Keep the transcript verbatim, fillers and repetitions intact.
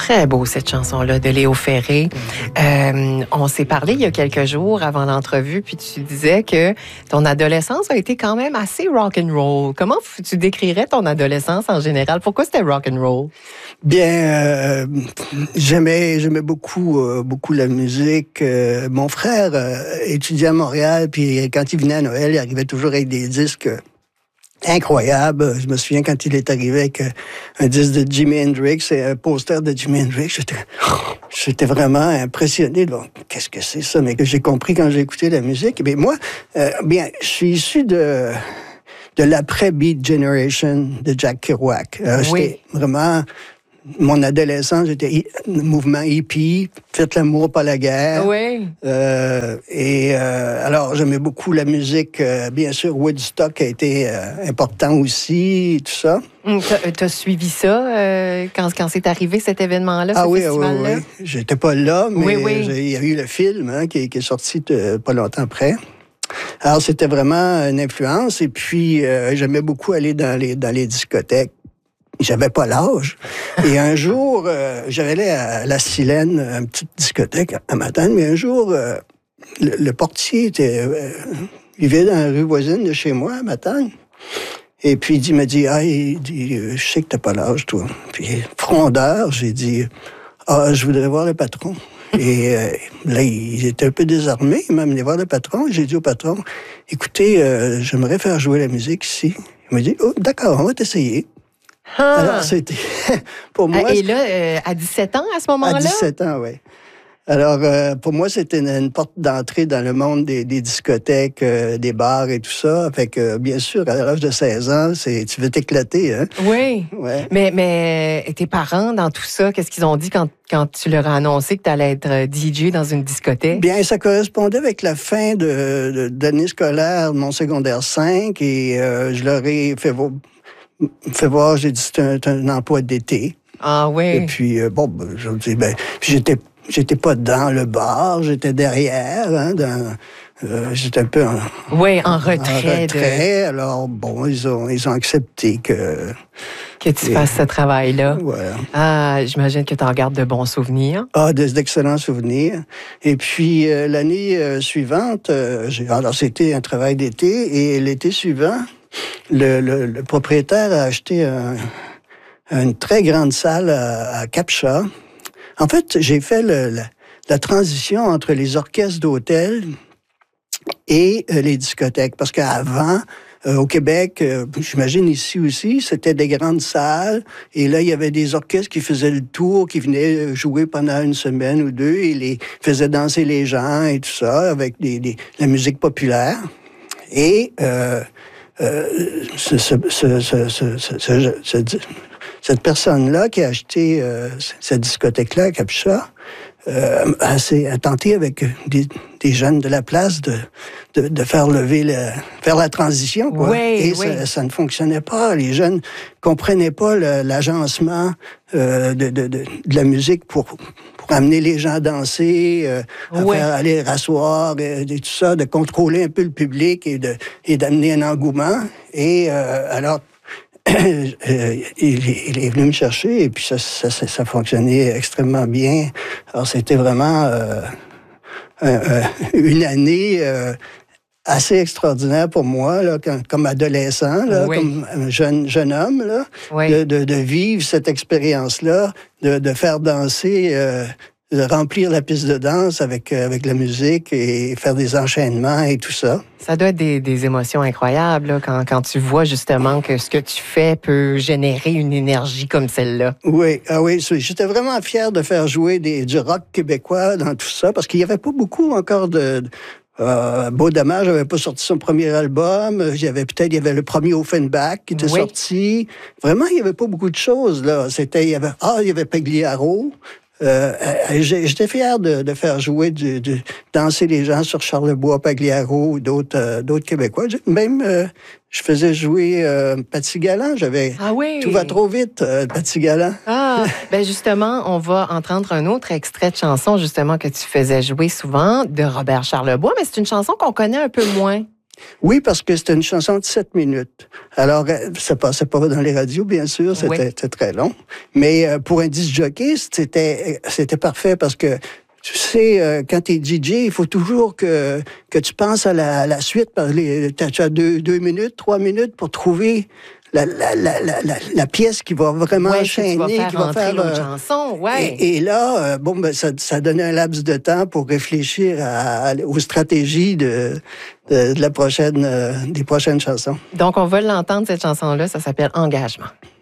Très beau, cette chanson-là de Léo Ferré. Euh, on s'est parlé il y a quelques jours avant l'entrevue, puis tu disais que ton adolescence a été quand même assez rock'n'roll. Comment tu décrirais ton adolescence en général? Pourquoi c'était rock'n'roll? Bien, euh, j'aimais, j'aimais beaucoup, euh, beaucoup la musique. Euh, mon frère euh, étudiait à Montréal, puis quand il venait à Noël, il arrivait toujours avec des disques incroyable. Je me souviens quand il est arrivé avec un disque de Jimi Hendrix et un poster de Jimi Hendrix. J'étais, j'étais vraiment impressionné. Donc, qu'est-ce que c'est ça? Mais que j'ai compris quand j'ai écouté la musique. Mais moi, euh, bien, je suis issu de, de l'après-Beat Generation de Jack Kerouac. Euh, oui. J'étais vraiment... Mon adolescence, j'étais mouvement hippie, faites l'amour, pas la guerre. Oui. Euh, et euh, alors, j'aimais beaucoup la musique. Euh, bien sûr, Woodstock a été euh, important aussi, tout ça. Hum, t'as, t'as suivi ça euh, quand, quand c'est arrivé, cet événement-là, ah ce oui, festival-là? oui, oui. J'étais pas là, mais oui, oui. il y a eu le film hein, qui, qui est sorti de, pas longtemps après. Alors, c'était vraiment une influence. Et puis, euh, j'aimais beaucoup aller dans les, dans les discothèques. J'avais pas l'âge. Et un jour, euh, j'avais allé à la Silène, une petite discothèque à Matane, mais un jour, euh, le, le portier était, euh, il vivait dans la rue voisine de chez moi, à Matane. Et puis, il m'a dit, ah, il dit, je sais que t'as pas l'âge, toi. Puis, frondeur, j'ai dit, ah, je voudrais voir le patron. Et euh, là, il était un peu désarmé, il m'a amené voir le patron. J'ai dit au patron, écoutez, euh, j'aimerais faire jouer la musique ici. Il m'a dit, oh, d'accord, on va t'essayer. Ah. Alors, c'était pour moi. Et là, euh, à dix-sept ans, à ce moment-là? À dix-sept ans, oui. Alors, euh, pour moi, c'était une, une porte d'entrée dans le monde des, des discothèques, euh, des bars et tout ça. Fait que, bien sûr, à l'âge de seize ans, c'est, tu veux t'éclater, hein? Oui. Ouais. Mais, mais tes parents, dans tout ça, qu'est-ce qu'ils ont dit quand, quand tu leur as annoncé que tu allais être D J dans une discothèque? Bien, ça correspondait avec la fin de, de, de l'année scolaire de mon secondaire cinq et euh, je leur ai fait voir, fait voir j'ai dit, c'est un, c'est un emploi d'été. Ah oui. Et puis, euh, bon, ben, je dis, ben, puis j'étais J'étais pas dans le bar, j'étais derrière, hein, dans, euh, j'étais un peu en, oui, en retrait. En retrait. De... Alors, bon, ils ont, ils ont accepté que... Que tu et, fasses ce travail-là. Voilà. Ah, j'imagine que tu en gardes de bons souvenirs. Ah, d'excellents souvenirs. Et puis, euh, l'année euh, suivante, euh, j'ai, alors c'était un travail d'été, et l'été suivant, le, le, le propriétaire a acheté un, une très grande salle à, à Capcha. En fait, j'ai fait le, la, la transition entre les orchestres d'hôtel et euh, les discothèques. Parce qu'avant, euh, au Québec, euh, j'imagine ici aussi, c'était des grandes salles. Et là, il y avait des orchestres qui faisaient le tour, qui venaient jouer pendant une semaine ou deux et les faisaient danser les gens et tout ça avec des, des, la musique populaire. Et euh, euh, ce, ce, ce, ce, ce, ce, ce, ce cette personne-là qui a acheté euh, cette discothèque-là à Capcha euh, a, a tenté avec des, des jeunes de la place de, de, de faire lever le, faire la transition, quoi. Oui, Et oui. ça, ça ne fonctionnait pas. Les jeunes comprenaient pas le, l'agencement euh, de, de, de, de la musique pour, pour amener les gens à danser, euh, à oui. faire aller rasseoir et, et tout ça, de contrôler un peu le public et, de, et d'amener un engouement. Et euh, alors, il, il est venu me chercher et puis ça, ça, ça, ça fonctionnait extrêmement bien. Alors, c'était vraiment euh, euh, une année euh, assez extraordinaire pour moi, là, comme, comme adolescent, là, oui. comme un jeune, jeune homme, là, oui. de, de, de vivre cette expérience-là, de, de faire danser... Euh, de remplir la piste de danse avec, euh, avec la musique et faire des enchaînements et tout ça. Ça doit être des, des émotions incroyables là, quand, quand tu vois justement que ce que tu fais peut générer une énergie comme celle-là. Oui, ah oui, j'étais vraiment fier de faire jouer des, du rock québécois dans tout ça parce qu'il n'y avait pas beaucoup encore de... de Euh, Beau Dommage n'avait pas sorti son premier album. Il y avait peut-être, il y avait le premier Offenbach qui était oui. sorti. Vraiment, il n'y avait pas beaucoup de choses, là. C'était, il y avait, ah, il y avait Pagliaro. Euh, j'étais fier de, de faire jouer, de, de danser les gens sur Charlebois, Pagliaro ou d'autres, euh, d'autres Québécois. Même, euh, je faisais jouer euh, Patsy Galland. J'avais ah oui. Tout va trop vite, euh, Patsy Galland. Ah, ben justement, on va entendre un autre extrait de chanson justement que tu faisais jouer souvent de Robert Charlebois, mais c'est une chanson qu'on connaît un peu moins. Oui, parce que c'était une chanson de sept minutes. Alors, ça passait pas dans les radios, bien sûr, c'était, Oui. c'était très long. Mais euh, pour un disc jockey, c'était, c'était parfait parce que, tu sais, euh, quand t'es D J, il faut toujours que, que tu penses à la, à la suite. Parce que tu as deux, deux minutes, trois minutes pour trouver la, la, la, la, la, la pièce qui va vraiment ouais, enchaîner, qui va faire qui va entrer faire l'autre euh, chanson, ouais. Et, et là, euh, bon, ben ça, ça donnait un laps de temps pour réfléchir à, à, aux stratégies de, de, de la prochaine, euh, des prochaines chansons. Donc, on va l'entendre, cette chanson-là, ça s'appelle Engagement.